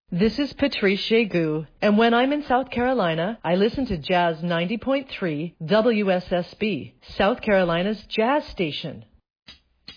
This is Patrice Jegu, and when I'm in South Carolina, I listen to Jazz 90.3 WSSB, South Carolina's jazz station.